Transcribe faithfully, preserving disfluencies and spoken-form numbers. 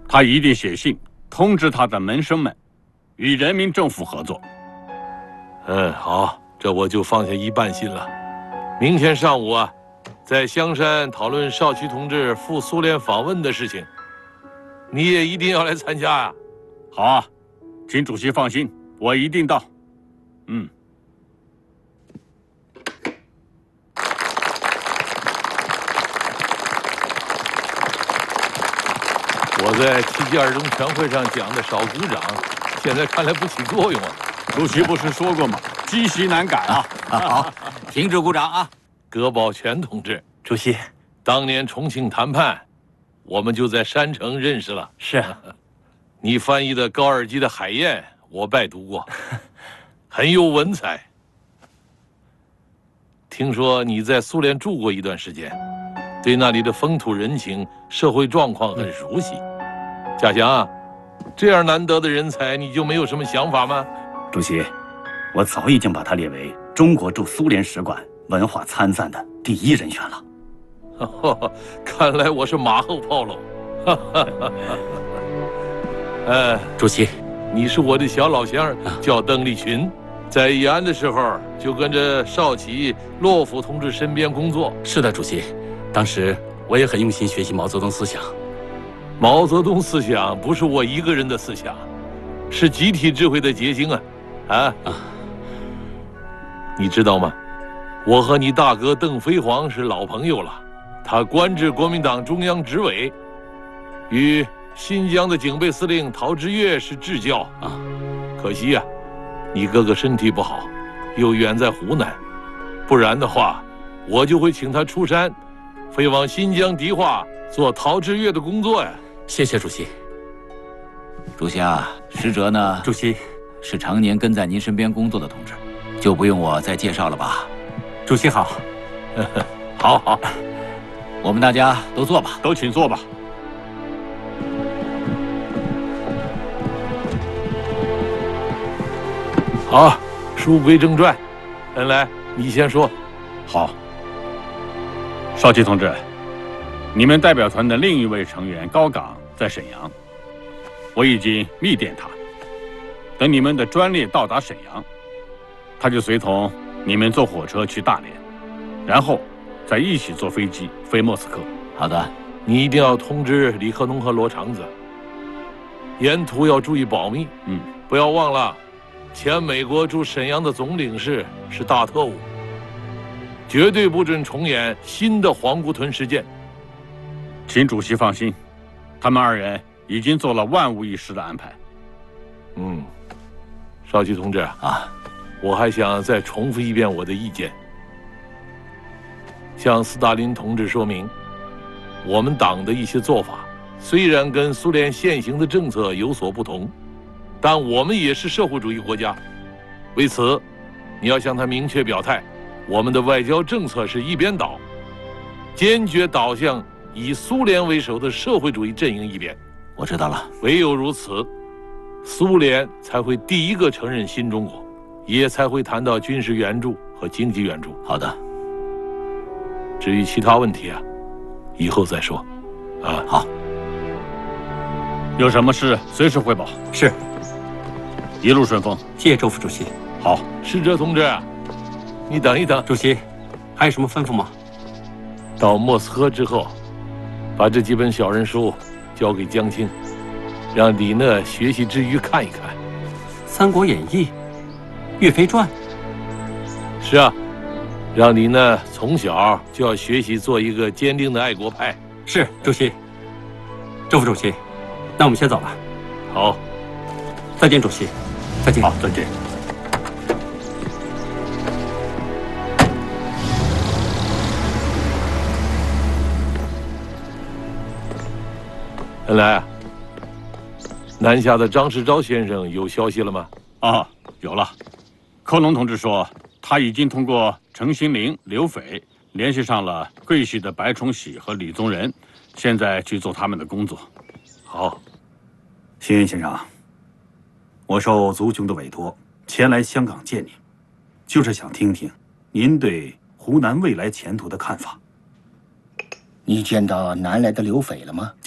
他一定写信通知他的门生们，与人民政府合作。 嗯，好，这我就放下一半心了。明天上午啊，在香山讨论少奇同志赴苏联访问的事情，你也一定要来参加啊。 好啊，请主席放心，我一定到。嗯。 我在七届二中全会上讲的少鼓掌，现在看来不起作用啊。 主席不是说过吗？积习难改啊！ 好，停止鼓掌啊！ 葛宝全同志， 主席， 当年重庆谈判，我们就在山城认识了。 是， 你翻译的高尔基的《海燕》，我拜读过，很有文采。听说你在苏联住过一段时间，对那里的风土人情、社会状况很熟悉。嘉祥啊，这样难得的人才，你就没有什么想法吗？ 主席，我早已经把他列为中国驻苏联使馆文化参赞的第一人选了。 哦，看来我是马后炮喽。呃， 主席， 你是我的小老乡，叫邓丽群，在延安的时候就跟着少奇、洛甫同志身边工作。 是的，主席，当时我也很用心学习毛泽东思想。 毛泽东思想不是我一个人的思想，是集体智慧的结晶啊！啊啊！你知道吗？我和你大哥邓飞黄是老朋友了，他官至国民党中央执委，与新疆的警备司令陶峙岳是至交啊。可惜呀、啊，你哥哥身体不好，又远在湖南，不然的话，我就会请他出山，飞往新疆迪化做陶峙岳的工作呀。 谢谢主席。 主席啊，石哲呢？ 主席是常年跟在您身边工作的同志，就不用我再介绍了吧？ 主席好。 好好， 我们大家都坐吧， 都请坐吧。 好，书归正传，恩来，你先说。 好，少奇同志，你们代表团的另一位成员高岗在沈阳，我已经密电他，等你们的专列到达沈阳，他就随同你们坐火车去大连，然后再一起坐飞机飞莫斯科。 好的， 你一定要通知李克农和罗长子，沿途要注意保密。 嗯， 不要忘了，前美国驻沈阳的总领事是大特务，绝对不准重演新的皇姑屯事件。 请主席放心，他们二人已经做了万无一失的安排。 嗯，少奇同志啊， 我还想再重复一遍我的意见，向斯大林同志说明，我们党的一些做法虽然跟苏联现行的政策有所不同，但我们也是社会主义国家。为此，你要向他明确表态，我们的外交政策是一边倒，坚决导向以苏联为首的社会主义阵营一边。 我知道了。 唯有如此，苏联才会第一个承认新中国，也才会谈到军事援助和经济援助。 好的。 至于其他问题啊，以后再说。啊， 好。 有什么事随时汇报。 是。 一路顺风。 谢谢周副主席。 好， 使者同志，你等一等。 主席，还有什么吩咐吗？ 到莫斯科之后，把这几本小人书交给江青，让李讷学习之余看一看。《 三国演义》《岳飞传》。 是啊，让李讷从小就要学习做一个坚定的爱国派。 是，主席。周副主席，那我们先走了。 好， 再见，主席。再见。 好，再见。 恩来，南下的张世钊先生有消息了吗？ 啊，有了。寇龙同志说，他已经通过陈新林、刘斐联系上了桂系的白崇禧和李宗仁，现在去做他们的工作。 好， 新云先生，我受族兄的委托前来香港见您，就是想听听您对湖南未来前途的看法。 你见到南来的刘斐了吗？